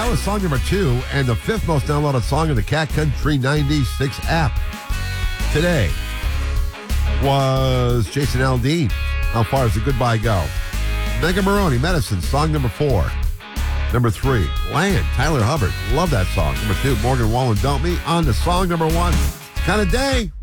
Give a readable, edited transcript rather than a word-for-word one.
That was song number 2 and the 5th most downloaded song in the Cat Country 96 app. Today was Jason Aldean. How far does the goodbye go? Mega Maroney, Medicine, song number 4. Number 3, Land, Tyler Hubbard. Love that song. Number 2, Morgan Wallen, Don't Me. On to song number 1. Kind of day.